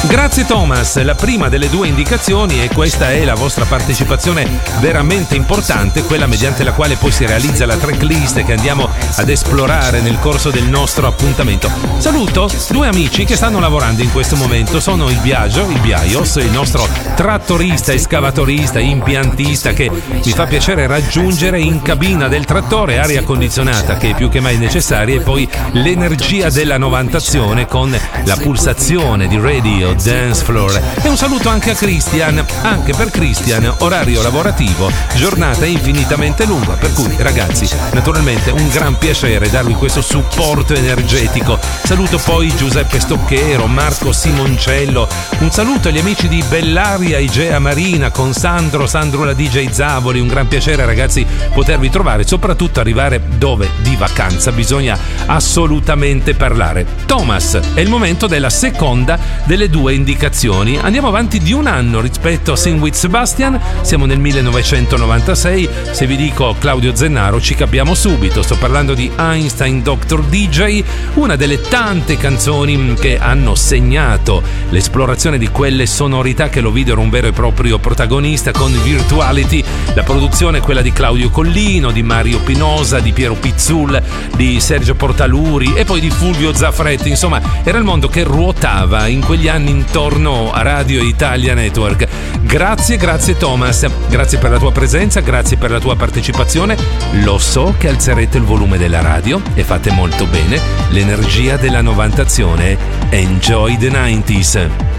Grazie Thomas, la prima delle due indicazioni, e questa è la vostra partecipazione veramente importante, quella mediante la quale poi si realizza la tracklist che andiamo ad esplorare nel corso del nostro appuntamento. Saluto due amici che stanno lavorando in questo momento, sono il Biaios, il nostro trattorista, escavatorista, impiantista che mi fa piacere raggiungere in cabina del trattore, aria condizionata che è più che mai necessaria, e poi l'energia della novantazione con la pulsazione di Radio Dance Floor. E un saluto anche a Christian, anche per Christian orario lavorativo, giornata infinitamente lunga, per cui ragazzi naturalmente un gran piacere darvi questo supporto energetico. Saluto poi Giuseppe Stocchero, Marco Simoncello, un saluto agli amici di Bellaria Igea Marina con Sandro la DJ Zavoli, un gran piacere ragazzi potervi trovare, soprattutto arrivare dove di vacanza bisogna assolutamente parlare. Thomas, è il momento della seconda delle due indicazioni. Andiamo avanti di un anno rispetto a Sing with Sebastian, siamo nel 1996. Se vi dico Claudio Zennaro ci capiamo subito, sto parlando di Einstein Dr. DJ, una delle tante canzoni che hanno segnato l'esplorazione di quelle sonorità che lo videro un vero e proprio protagonista con Virtuality. La produzione è quella di Claudio Collino, di Mario Pinosa, di Piero Pizzul, di Sergio Portaluri e poi di Fulvio Zaffretti. Insomma, era il mondo che ruotava in quegli anni intorno a Radio Italia Network. Grazie Thomas, grazie per la tua presenza, grazie per la tua partecipazione. Lo so che alzerete il volume della radio e fate molto bene. L'energia della novantazione. Enjoy the 90s.